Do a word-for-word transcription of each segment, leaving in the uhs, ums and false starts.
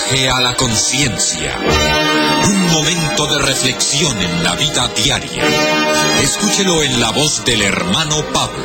Viaje a la conciencia. Un momento de reflexión en la vida diaria. Escúchelo en la voz del hermano Pablo.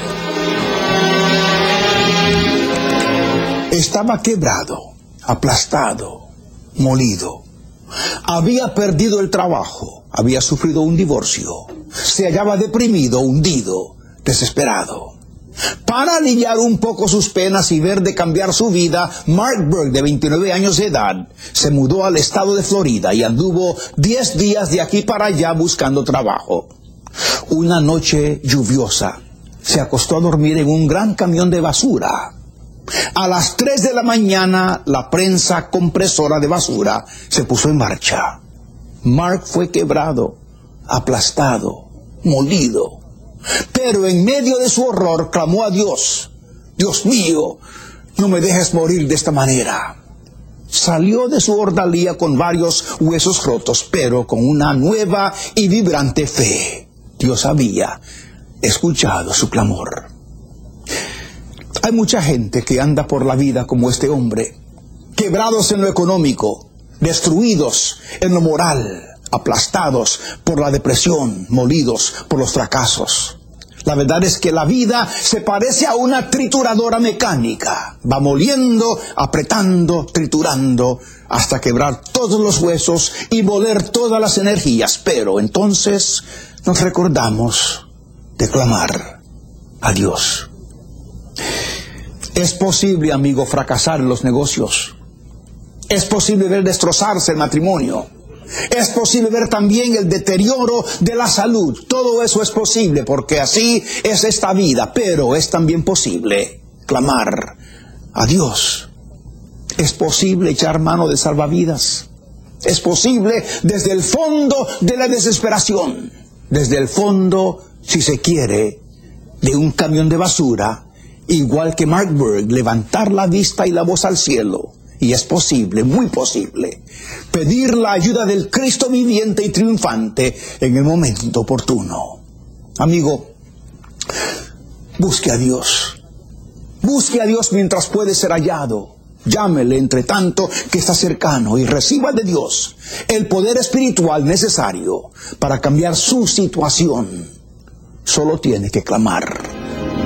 Estaba quebrado, aplastado, molido. Había perdido el trabajo, había sufrido un divorcio. Se hallaba deprimido, hundido, desesperado. Para aliviar un poco sus penas y ver de cambiar su vida, Mark Burke, de veintinueve años de edad, se mudó al estado de Florida y anduvo diez días de aquí para allá buscando trabajo. Una noche lluviosa, se acostó a dormir en un gran camión de basura. A las tres de la mañana, la prensa compresora de basura se puso en marcha. Mark fue quebrado, aplastado, molido. Pero en medio de su horror clamó a Dios: Dios mío, no me dejes morir de esta manera. Salió de su ordalía con varios huesos rotos, pero con una nueva y vibrante fe. Dios había escuchado su clamor. Hay mucha gente que anda por la vida como este hombre, quebrados en lo económico, destruidos en lo moral, aplastados por la depresión, molidos por los fracasos. La verdad es que la vida se parece a una trituradora mecánica. Va moliendo, apretando, triturando, hasta quebrar todos los huesos y moler todas las energías. Pero entonces nos recordamos de clamar a Dios. Es posible, amigo, fracasar en los negocios. Es posible ver destrozarse el matrimonio. Es posible ver también el deterioro de la salud. Todo eso es posible porque así es esta vida. Pero es también posible clamar a Dios. Es posible echar mano de salvavidas. Es posible desde el fondo de la desesperación. Desde el fondo, si se quiere, de un camión de basura. Igual que Mark Burke, levantar la vista y la voz al cielo. Y es posible, muy posible, pedir la ayuda del Cristo viviente y triunfante en el momento oportuno. Amigo, busque a Dios. Busque a Dios mientras puede ser hallado. Llámele entre tanto que está cercano y reciba de Dios el poder espiritual necesario para cambiar su situación. Solo tiene que clamar.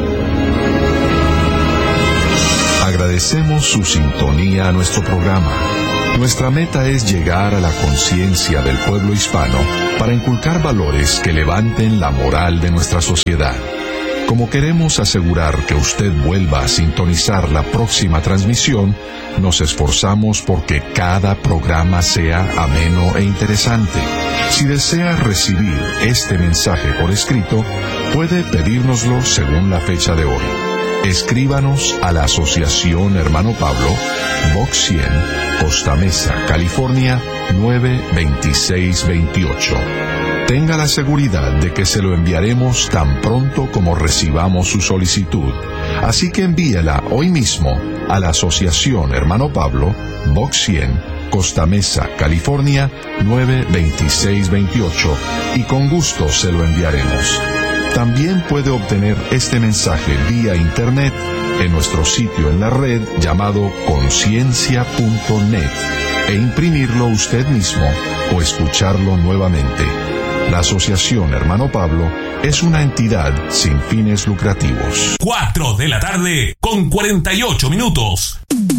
Agradecemos su sintonía a nuestro programa. Nuestra meta es llegar a la conciencia del pueblo hispano para inculcar valores que levanten la moral de nuestra sociedad. Como queremos asegurar que usted vuelva a sintonizar la próxima transmisión, nos esforzamos porque cada programa sea ameno e interesante. Si desea recibir este mensaje por escrito, puede pedírnoslo según la fecha de hoy. Escríbanos a la Asociación Hermano Pablo, Box cien, Costa Mesa, California, nueve veintiséis veintiocho. Tenga la seguridad de que se lo enviaremos tan pronto como recibamos su solicitud. Así que envíela hoy mismo a la Asociación Hermano Pablo, Box cien, Costa Mesa, California, nueve veintiséis veintiocho, y con gusto se lo enviaremos. También puede obtener este mensaje vía internet en nuestro sitio en la red llamado conciencia punto net e imprimirlo usted mismo o escucharlo nuevamente. La Asociación Hermano Pablo es una entidad sin fines lucrativos. cuatro de la tarde con cuarenta y ocho minutos.